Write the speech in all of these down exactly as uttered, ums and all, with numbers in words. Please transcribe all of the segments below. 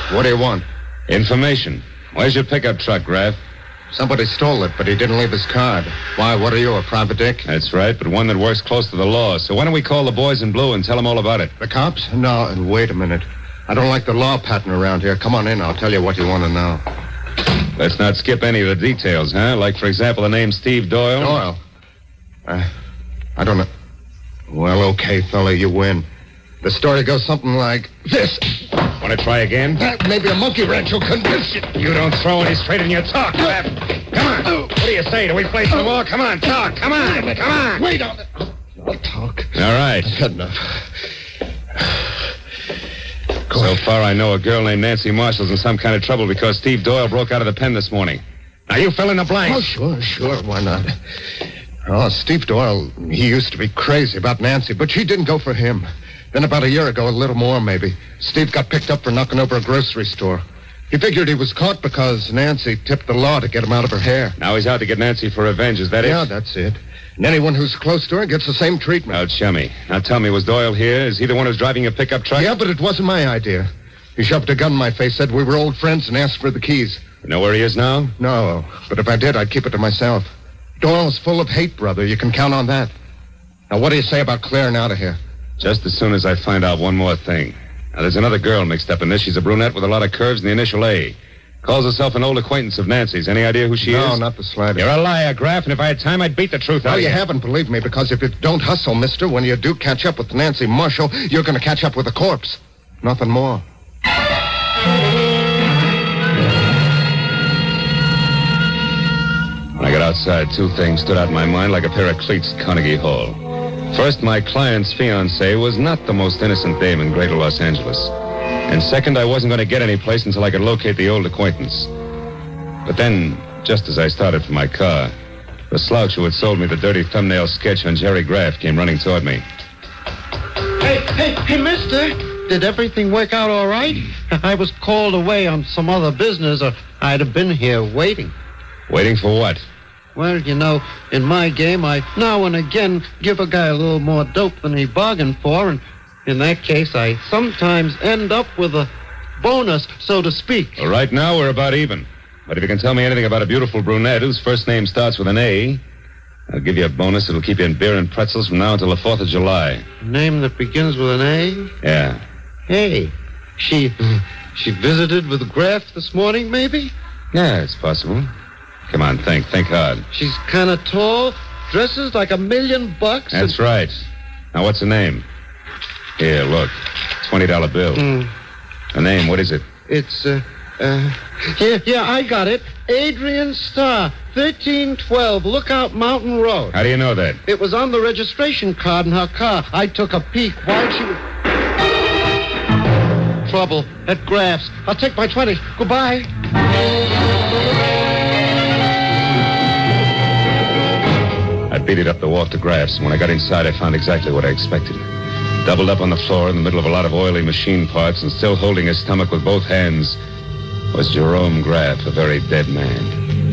What do you want? Information. Where's your pickup truck, Graff? Somebody stole it, but he didn't leave his card. Why, what are you, a private dick? That's right, but one that works close to the law. So why don't we call the boys in blue and tell them all about it? The cops? No, and wait a minute. I don't like the law pattern around here. Come on in, I'll tell you what you want to know. Let's not skip any of the details, huh? Like, for example, the name Steve Doyle. Doyle? Uh, I don't know. Well, okay, fella, you win. The story goes something like this. Want to try again? Uh, maybe a monkey wrench will convince you. You don't throw any straight in your talk, Graff. Come on. What do you say? Do we play some more? Come on, talk. Come on. Come on. Wait on it. I'll talk. All right. Good enough. Go So ahead. far, I know a girl named Nancy Marshall's in some kind of trouble because Steve Doyle broke out of the pen this morning. Now, you fill in the blanks. Oh, sure, sure. Why not? Oh, Steve Doyle, he used to be crazy about Nancy, but she didn't go for him. Then about a year ago, a little more maybe, Steve got picked up for knocking over a grocery store. He figured he was caught because Nancy tipped the law to get him out of her hair. Now he's out to get Nancy for revenge. Is that Yeah, it? that's it. And anyone who's close to her gets the same treatment. Now, chummy. Now, tell me, was Doyle here? Is he the one who's driving your pickup truck? Yeah, but it wasn't my idea. He shoved a gun in my face, said we were old friends, and asked for the keys. You know where he is now? No, but if I did, I'd keep it to myself. Doyle's full of hate, brother. You can count on that. Now, what do you say about clearing out of here? Just as soon as I find out one more thing. Now, there's another girl mixed up in this. She's a brunette with a lot of curves and the initial A. Calls herself an old acquaintance of Nancy's. Any idea who she no, is? No, not the slightest. You're a liar, Graff, and if I had time, I'd beat the truth out No, of you you. haven't, believe me, because if you don't hustle, mister, when you do catch up with Nancy Marshall, you're going to catch up with a corpse. Nothing more. When I got outside, two things stood out in my mind like a pair of cleats at Carnegie Hall. First, my client's fiancée was not the most innocent dame in Greater Los Angeles. And second, I wasn't going to get any place until I could locate the old acquaintance. But then, just as I started for my car, the slouch who had sold me the dirty thumbnail sketch on Jerry Graff came running toward me. Hey, hey, hey, mister. Did everything work out all right? I was called away on some other business, or I'd have been here waiting. Waiting for what? Well, you know, in my game, I now and again give a guy a little more dope than he bargained for, and in that case, I sometimes end up with a bonus, so to speak. Well, right now, we're about even. But if you can tell me anything about a beautiful brunette whose first name starts with an A, I'll give you a bonus that'll keep you in beer and pretzels from now until the fourth of July. A name that begins with an A? Yeah. Hey, she, she visited with Graff this morning, maybe? Yeah, it's possible. Come on, think. Think hard. She's kind of tall, dresses like a million bucks. That's and... right. Now, what's her name? Here, look. twenty dollar bill. Mm. Her name, what is it? It's, uh, uh, yeah, yeah, I got it. Adrian Starr, thirteen twelve Lookout Mountain Road. How do you know that? It was on the registration card in her car. I took a peek while she was... Trouble at Graff's. I'll take my twenty. Goodbye. I beat it up the walk to Graff's, and when I got inside, I found exactly what I expected. Doubled up on the floor in the middle of a lot of oily machine parts and still holding his stomach with both hands was Jerome Graff, a very dead man.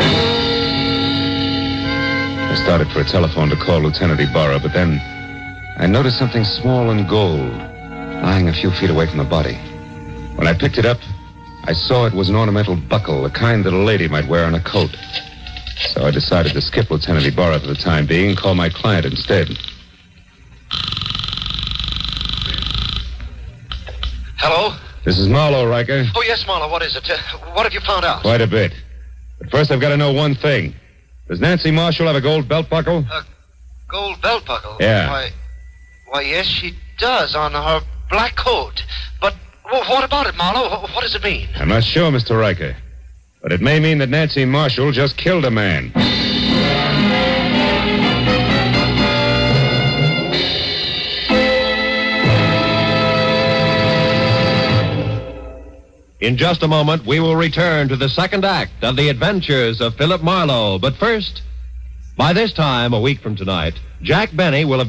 I started for a telephone to call Lieutenant Ibarra, but then I noticed something small and gold lying a few feet away from the body. When I picked it up, I saw it was an ornamental buckle, the kind that a lady might wear on a coat. So I decided to skip Lieutenant Ibarra for the time being and call my client instead. Hello? This is Marlowe, Riker. Oh, yes, Marlowe. What is it? Uh, what have you found out? Quite a bit. But first, I've got to know one thing. Does Nancy Marshall have a gold belt buckle? A gold belt buckle? Yeah. Why, why, yes, she does on her black coat. But w- what about it, Marlowe? Wh- What does it mean? I'm not sure, Mister Riker. But it may mean that Nancy Marshall just killed a man. In just a moment, we will return to the second act of the adventures of Philip Marlowe. But first, by this time, a week from tonight, Jack Benny will have